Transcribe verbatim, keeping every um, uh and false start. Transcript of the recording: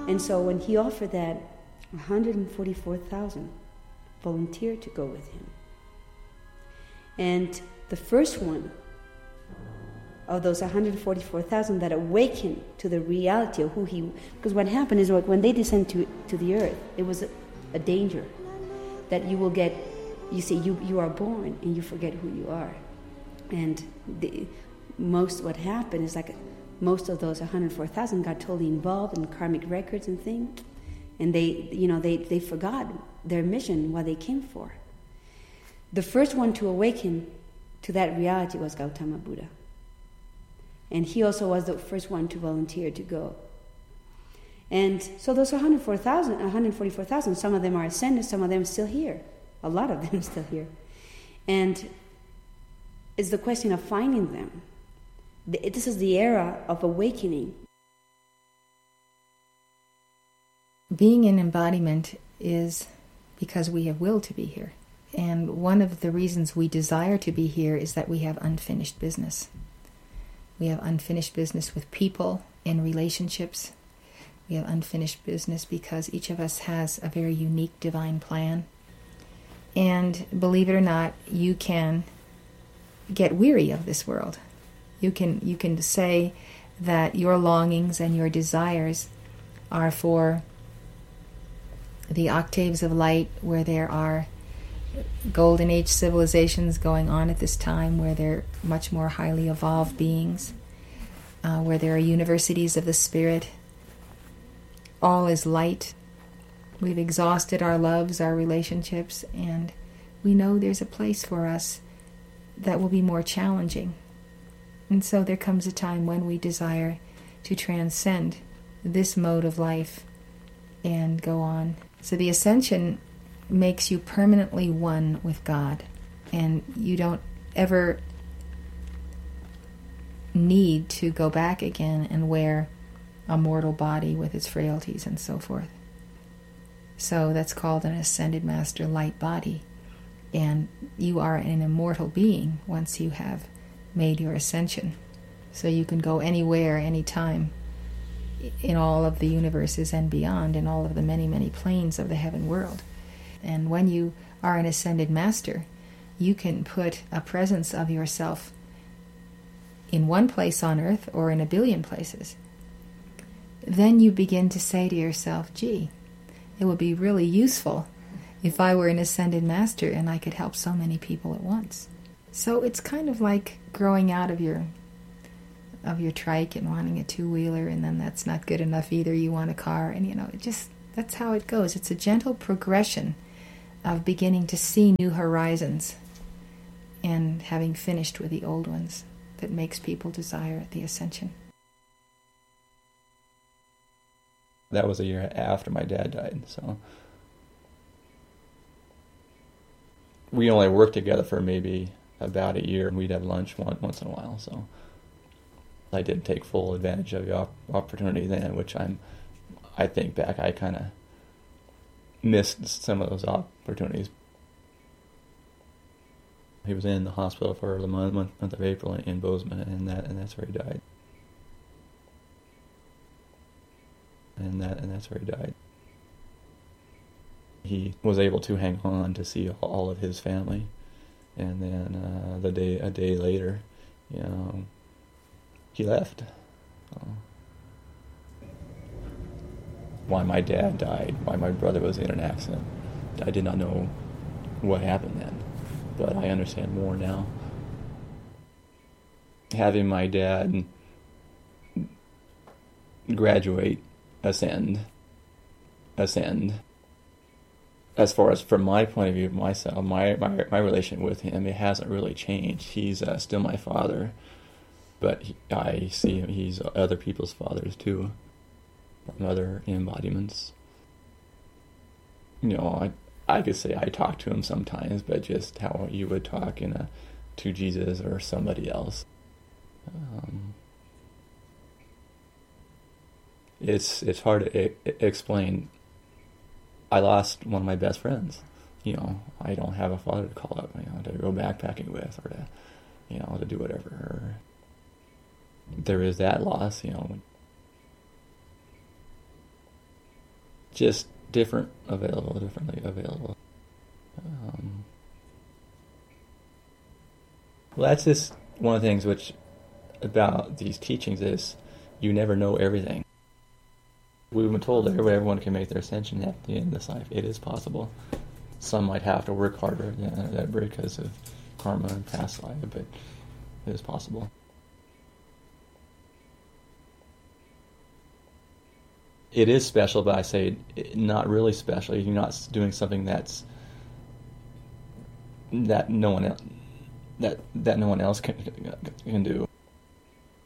And so when he offered that, one hundred forty-four thousand volunteered to go with him. And the first one of those one hundred forty-four thousand that awakened to the reality of who he... Because what happened is like when they descend to, to the earth, it was a, a danger that you will get... You see, you, you are born and you forget who you are. And the, most what happened is like most of those one hundred four thousand got totally involved in karmic records and things. And they, you know, they, they forgot their mission, what they came for. The first one to awaken to that reality was Gautama Buddha. And he also was the first one to volunteer to go. And so those one hundred four thousand, one hundred forty-four thousand, some of them are ascended, some of them are still here. A lot of them are still here. And it's the question of finding them. This is the era of awakening. Being in embodiment is because we have will to be here. And one of the reasons we desire to be here is that we have unfinished business. We have unfinished business with people in relationships. We have unfinished business because each of us has a very unique divine plan. And believe it or not, you can get weary of this world. You can you can say that your longings and your desires are for the octaves of light where there are golden age civilizations going on at this time, where they're much more highly evolved beings, uh, where there are universities of the spirit. All is light. We've exhausted our loves, our relationships, and we know there's a place for us that will be more challenging. And so there comes a time when we desire to transcend this mode of life and go on. So the ascension makes you permanently one with God, and you don't ever need to go back again and wear a mortal body with its frailties and so forth. So that's called an ascended master light body, and you are an immortal being once you have made your ascension. So you can go anywhere, anytime, in all of the universes and beyond, in all of the many, many planes of the heaven world. And when you are an ascended master, you can put a presence of yourself in one place on earth or in a billion places. Then you begin to say to yourself, gee, it would be really useful if I were an ascended master and I could help so many people at once. So it's kind of like growing out of your of your trike and wanting a two-wheeler, and then that's not good enough either. You want a car, and you know, it just that's how it goes. It's a gentle progression of beginning to see new horizons and having finished with the old ones that makes people desire the ascension. That was a year after my dad died, so we only worked together for maybe about a year, and we'd have lunch one, once in a while, so I didn't take full advantage of the op- opportunity then, which I'm, I think back, I kind of missed some of those opportunities. He was in the hospital for the month, month, month of April in, in Bozeman, and that and that's where he died. And that and that's where he died. He was able to hang on to see all of his family, and then uh, the day a day later, you know, he left. Uh, why my dad died, why my brother was in an accident, I did not know what happened then, but I understand more now. Having my dad graduate, ascend, ascend, as far as from my point of view of myself, my, my, my relation with him, it hasn't really changed. He's uh, still my father, but he, I see him, he's other people's fathers too, from other embodiments. You know, I, I could say I talk to him sometimes, but just how you would talk in a, to Jesus or somebody else. Um, it's it's hard to I- explain. I lost one of my best friends. You know, I don't have a father to call up, you know, to go backpacking with, or to, you know, to do whatever. There is that loss, you know. just different, available, differently available. Um, well, that's just one of the things which about these teachings is you never know everything. We've been told that everyone can make their ascension at the end of this life. It is possible. Some might have to work harder than that because of karma and past life, but it is possible. It is special, but I say not really special. You're not doing something that's that no one else that that no one else can can do.